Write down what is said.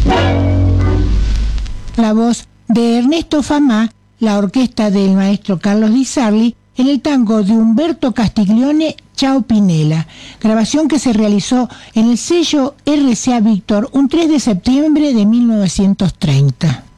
La voz de Ernesto Famà, la orquesta del maestro Carlos Di Sarli, en el tango de Humberto Castiglione, Chao Pinela, grabación que se realizó en el sello RCA Víctor un 3 de septiembre de 1930.